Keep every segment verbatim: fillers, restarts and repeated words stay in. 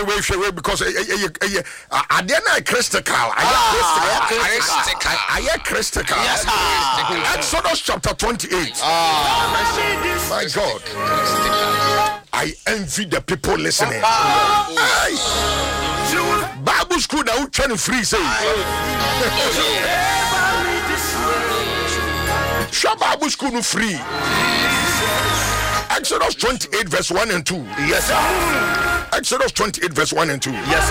because I didn't critical. I am critical. Exodus chapter twenty-eight. My God. I envy the people listening. Bible school now trying to free say. Show Bible school no free. Exodus twenty-eight verse one and two. Yes, sir. Exodus twenty-eight verse one and two. Yes,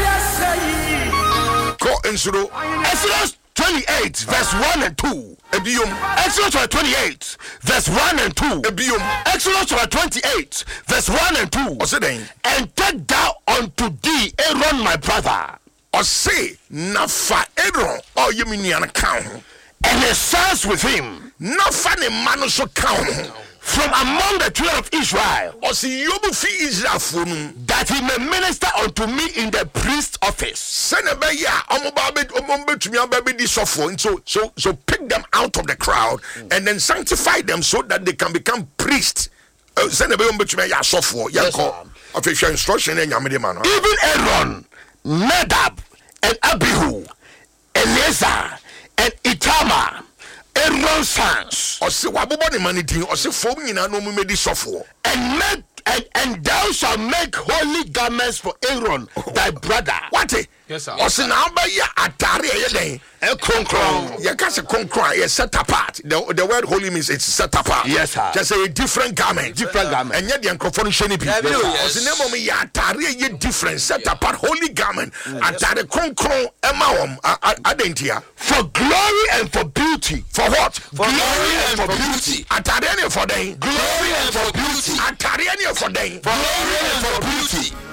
sir. Go into Exodus twenty-eight verse one and two. Ebium. Exodus twenty-eight verse one and two. Ebium. Exodus twenty-eight verse one and two. Osedeng. And take thou unto thee Aaron my brother. Or say nafa Aaron or yeminian count. And his sons with him. Nafa ne manu so count. From among the children of Israel, or see you be Israel for that he may minister unto me in the priest office. Send a baby, to me, baby, so so so pick them out of the crowd and then sanctify them so that they can become priests. Send a baby to me, ya so for ya call official instruction and yamidi man. Even Aaron, Nadab, and Abihu, Eleazar, and Itamar. Aaron's sons, or say wabobani manity, or say foam in a no me di suffer, and make and, and thou shalt make holy garments for Aaron thy brother. What? Yes, sir. Or say now by ya atari ye a concron. You can't say concron. You set apart. The the word holy means it's set apart. Yes, sir. Just a different garment, different garment, and yet the uncrophone shiny people. Or say name me ya atari ye different, set apart holy garment. Atari concron emawom adentia for glory and for beauty. For what? For glory and for beauty. Atari any for them. Glory and for beauty. Atari any for them. For glory and for beauty.